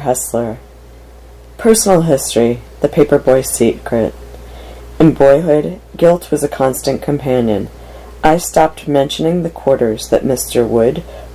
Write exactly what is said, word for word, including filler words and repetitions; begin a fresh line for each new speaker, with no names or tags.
Hustler. Personal history, the paperboy's secret. In boyhood, guilt was a constant companion. I stopped mentioning the quarters that Mister Wood